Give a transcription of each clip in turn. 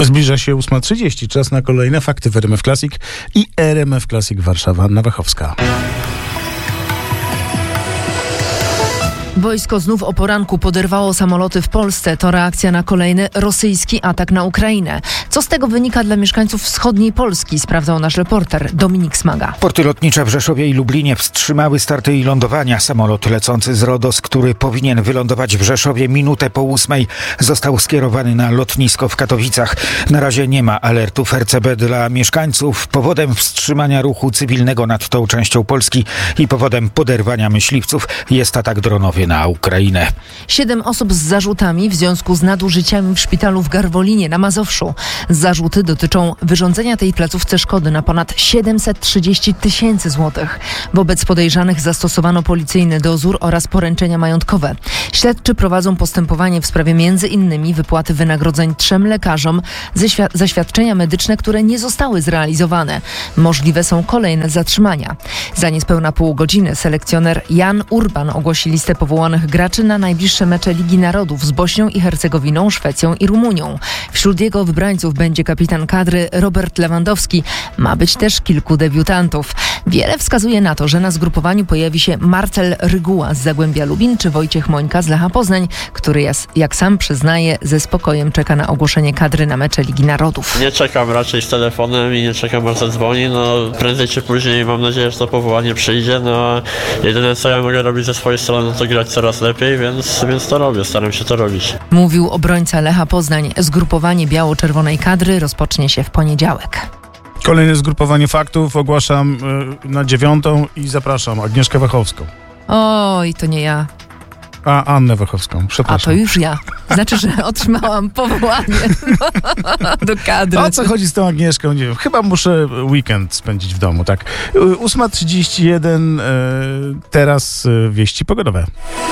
Zbliża się 8:30. Czas na kolejne fakty w RMF Classic i RMF Classic Warszawa. Anna Wachowska. Wojsko znów o poranku poderwało samoloty w Polsce. To reakcja na kolejny rosyjski atak na Ukrainę. Co z tego wynika dla mieszkańców wschodniej Polski? Sprawdzał nasz reporter Dominik Smaga. Porty lotnicze w Rzeszowie i Lublinie wstrzymały starty i lądowania. Samolot lecący z Rodos, który powinien wylądować w Rzeszowie minutę po 8:00, został skierowany na lotnisko w Katowicach. Na razie nie ma alertów RCB dla mieszkańców. Powodem wstrzymania ruchu cywilnego nad tą częścią Polski i powodem poderwania myśliwców jest atak dronowy na Ukrainę. 7 osób z zarzutami w związku z nadużyciami w szpitalu w Garwolinie na Mazowszu. Zarzuty dotyczą wyrządzenia tej placówce szkody na ponad 730 000 złotych. Wobec podejrzanych zastosowano policyjny dozór oraz poręczenia majątkowe. Śledczy prowadzą postępowanie w sprawie m.in. wypłaty wynagrodzeń 3 lekarzom za świadczenia medyczne, które nie zostały zrealizowane. Możliwe są kolejne zatrzymania. Za niespełna pół godziny selekcjoner Jan Urban ogłosi listę powołanych graczy na najbliższe mecze Ligi Narodów z Bośnią i Hercegowiną, Szwecją i Rumunią. Wśród jego wybrańców będzie kapitan kadry Robert Lewandowski. Ma być też kilku debiutantów. Wiele wskazuje na to, że na zgrupowaniu pojawi się Marcel Ryguła z Zagłębia Lubin czy Wojciech Mońka z Lecha Poznań, który jak sam przyznaje, ze spokojem czeka na ogłoszenie kadry na mecze Ligi Narodów. Nie czekam raczej z telefonem i nie czekam, aż zadzwoni. Prędzej czy później mam nadzieję, że to powołanie przyjdzie. Jedyne co ja mogę robić ze swojej strony to grać coraz lepiej, więc to robię, staram się to robić. Mówił obrońca Lecha Poznań. Zgrupowanie biało-czerwonej kadry rozpocznie się w poniedziałek. Kolejne zgrupowanie faktów ogłaszam na 9:00 i zapraszam Agnieszkę Wachowską. Oj, to nie ja. Annę Wachowską, przepraszam. A to już ja. Znaczy, że otrzymałam powołanie do kadry. O co chodzi z tą Agnieszką? Nie wiem. Chyba muszę weekend spędzić w domu, tak. 8:31, teraz wieści pogodowe.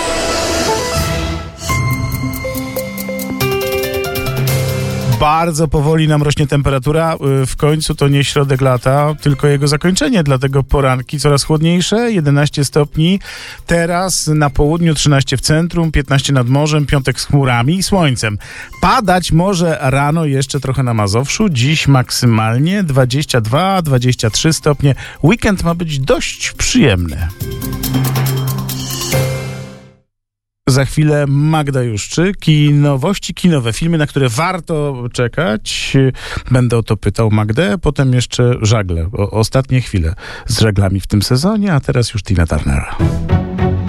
Bardzo powoli nam rośnie temperatura. W końcu to nie środek lata, tylko jego zakończenie. Dlatego poranki coraz chłodniejsze, 11 stopni. Teraz na południu 13 w centrum, 15 nad morzem, piątek z chmurami i słońcem. Padać może rano jeszcze trochę na Mazowszu. Dziś maksymalnie 22-23 stopnie. Weekend ma być dość przyjemny. Za chwilę Magda Juszczyk i nowości kinowe, filmy, na które warto czekać. Będę o to pytał Magdę, potem jeszcze żagle, ostatnie chwile z żaglami w tym sezonie, a teraz już Tina Turner.